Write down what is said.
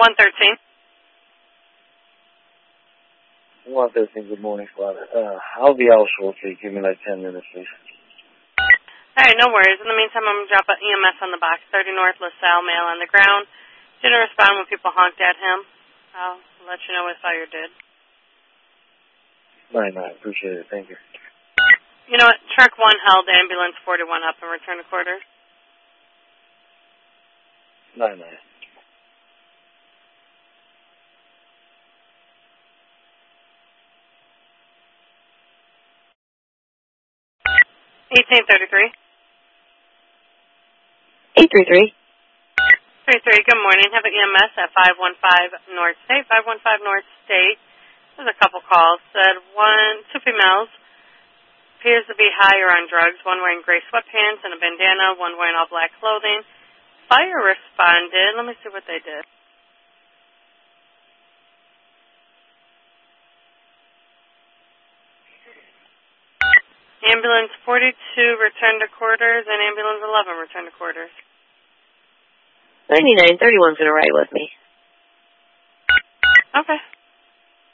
113. 113, good morning, Father. I'll be out shortly. Give me like 10 minutes, please. All right, no worries. In the meantime, I'm going to drop an EMS on the box. 30 North, LaSalle, male on the ground. Didn't respond when people honked at him. I'll let you know what fire did. I appreciate it. Thank you. You know what? Truck 1 held ambulance 41 up and return to quarters. 9. 1833. 833. 33, good morning. Have an EMS at 515 North State. 515 North State. There's a couple calls. Said two females appears to be high or on drugs. One wearing gray sweatpants and a bandana. One wearing all black clothing. Fire responded. Let me see what they did. Ambulance 42 returned to quarters, and ambulance 11 returned to quarters. 9931's going to ride with me. Okay.